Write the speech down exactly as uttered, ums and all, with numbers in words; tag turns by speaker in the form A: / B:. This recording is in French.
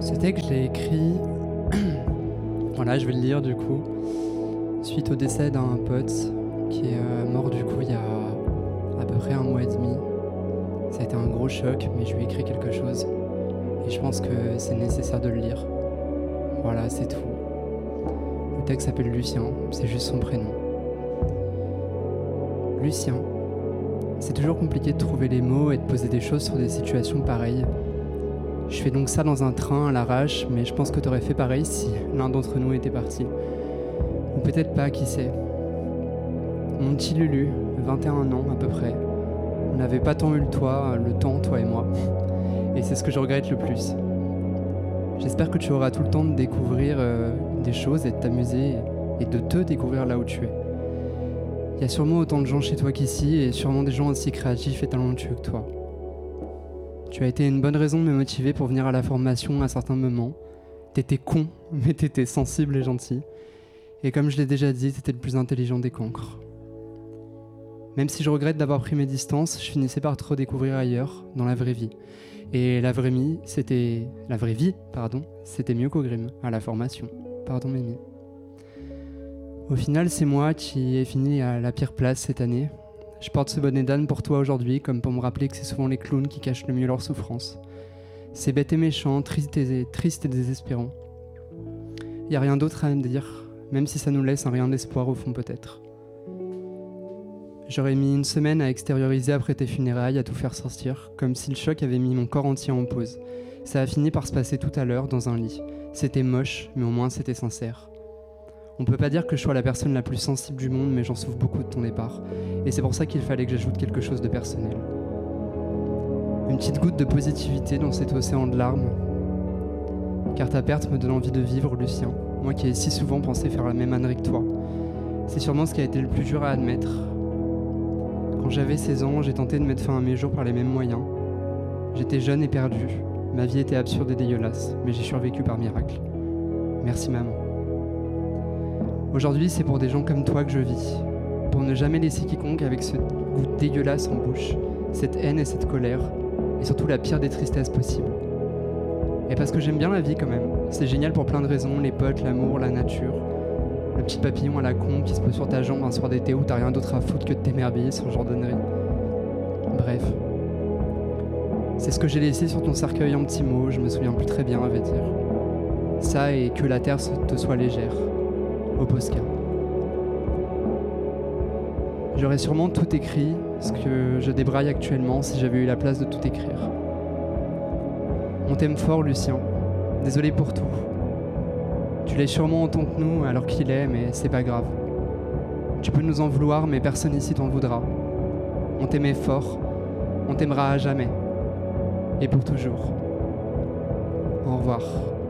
A: Ce texte, je l'ai écrit, voilà, je vais le lire du coup, suite au décès d'un pote qui est euh, mort du coup il y a à peu près un mois et demi. Ça a été un gros choc, mais je lui ai écrit quelque chose et je pense que c'est nécessaire de le lire. Voilà, c'est tout. Le texte s'appelle Lucien, c'est juste son prénom. Lucien. C'est toujours compliqué de trouver les mots et de poser des choses sur des situations pareilles. Je fais donc ça dans un train à l'arrache, mais je pense que t'aurais fait pareil si l'un d'entre nous était parti. Ou peut-être pas, qui sait. Mon petit Lulu, vingt et un ans à peu près. On n'avait pas tant eu le toi, le temps, toi et moi. Et c'est ce que je regrette le plus. J'espère que tu auras tout le temps de découvrir euh, des choses et de t'amuser et de te découvrir là où tu es. Il y a sûrement autant de gens chez toi qu'ici et sûrement des gens aussi créatifs et talentueux que toi. Tu as été une bonne raison de me motiver pour venir à la formation à certains moments. T'étais con, mais t'étais sensible et gentil. Et comme je l'ai déjà dit, t'étais le plus intelligent des cancres. Même si je regrette d'avoir pris mes distances, je finissais par te redécouvrir ailleurs, dans la vraie vie. Et la vraie vie, c'était... La vraie vie, pardon, c'était mieux qu'au Grimm, à la formation. Pardon, Mimi. Au final, c'est moi qui ai fini à la pire place cette année. Je porte ce bonnet d'âne pour toi aujourd'hui, comme pour me rappeler que c'est souvent les clowns qui cachent le mieux leur souffrance. C'est bête et méchant, triste et, triste et désespérant. Y a rien d'autre à me dire, même si ça nous laisse un rien d'espoir au fond peut-être. J'aurais mis une semaine à extérioriser après tes funérailles, à tout faire sortir, comme si le choc avait mis mon corps entier en pause. Ça a fini par se passer tout à l'heure, dans un lit. C'était moche, mais au moins c'était sincère. On peut pas dire que je sois la personne la plus sensible du monde, mais j'en souffre beaucoup de ton départ. Et c'est pour ça qu'il fallait que j'ajoute quelque chose de personnel. Une petite goutte de positivité dans cet océan de larmes. Car ta perte me donne envie de vivre, Lucien. Moi qui ai si souvent pensé faire la même ânerie que toi. C'est sûrement ce qui a été le plus dur à admettre. Quand j'avais seize ans, j'ai tenté de mettre fin à mes jours par les mêmes moyens. J'étais jeune et perdu. Ma vie était absurde et dégueulasse, mais j'ai survécu par miracle. Merci maman. Aujourd'hui, c'est pour des gens comme toi que je vis. Pour ne jamais laisser quiconque avec ce goût dégueulasse en bouche, cette haine et cette colère, et surtout la pire des tristesses possibles. Et parce que j'aime bien la vie quand même. C'est génial pour plein de raisons, les potes, l'amour, la nature. Le petit papillon à la con qui se pose sur ta jambe un soir d'été où t'as rien d'autre à foutre que de t'émerveiller sur ce genre d'ânerie. Bref. C'est ce que j'ai laissé sur ton cercueil en petits mots, je me souviens plus très bien à vrai dire. Ça et que la terre te soit légère. Au Posca. J'aurais sûrement tout écrit, ce que je débraille actuellement si j'avais eu la place de tout écrire. On t'aime fort, Lucien. Désolé pour tout. Tu l'es sûrement autant que nous alors qu'il est, mais c'est pas grave. Tu peux nous en vouloir, mais personne ici t'en voudra. On t'aimait fort, on t'aimera à jamais. Et pour toujours. Au revoir.